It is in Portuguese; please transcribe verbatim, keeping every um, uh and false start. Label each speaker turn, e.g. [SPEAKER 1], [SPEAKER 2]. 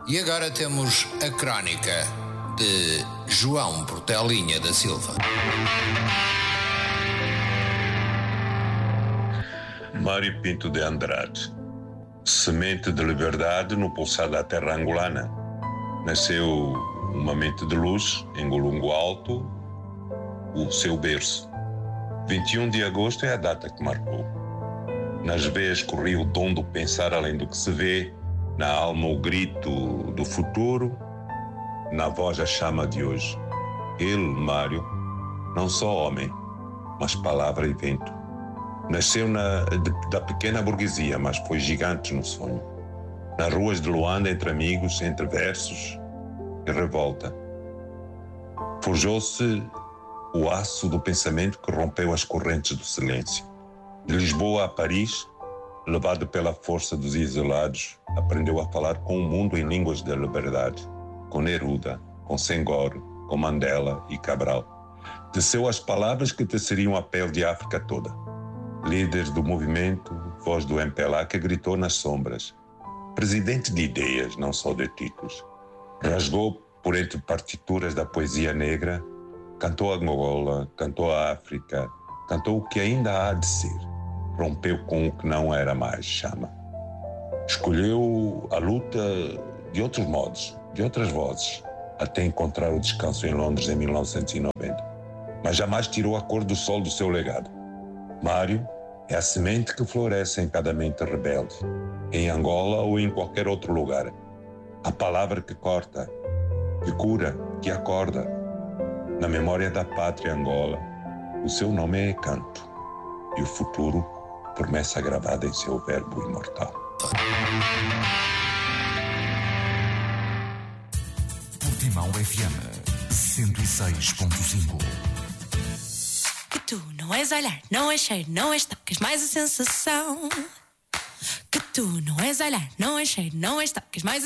[SPEAKER 1] E agora temos a crónica de João Portelinha da Silva.
[SPEAKER 2] Mário Pinto de Andrade, semente de liberdade no pulsar da terra angolana. Nasceu uma mente de luz em Golungo Alto, o seu berço. vinte e um de agosto é a data que marcou. Nas veias corria o dom do pensar além do que se vê, na alma o grito do futuro, na voz a chama de hoje. Ele, Mário, não só homem, mas palavra e vento. Nasceu na, de, da pequena burguesia, mas foi gigante no sonho. Nas ruas de Luanda, entre amigos, entre versos e revolta. Forjou-se o aço do pensamento que rompeu as correntes do silêncio. De Lisboa a Paris, levado pela força dos isolados, aprendeu a falar com o mundo em línguas da liberdade, com Neruda, com Senghor, com Mandela e Cabral. Teceu as palavras que teceriam a pele de África toda. Líder do movimento, voz do M P L A que gritou nas sombras. Presidente de ideias, não só de títulos. Rasgou por entre partituras da poesia negra, cantou a Angola, cantou a África, cantou o que ainda há de ser. Rompeu com o que não era mais chama. Escolheu a luta de outros modos, de outras vozes, até encontrar o descanso em Londres em mil novecentos e noventa. Mas jamais tirou a cor do sol do seu legado. Mário é a semente que floresce em cada mente rebelde, em Angola ou em qualquer outro lugar. A palavra que corta, que cura, que acorda. Na memória da pátria Angola, o seu nome é canto e o futuro, promessa gravada em seu verbo imortal.
[SPEAKER 3] Portimão F M cento e seis ponto cinco.
[SPEAKER 4] Que tu não és olhar, não és cheiro, não és toque, és mais a sensação. Que tu não és olhar, não és cheiro, não és toque, és mais a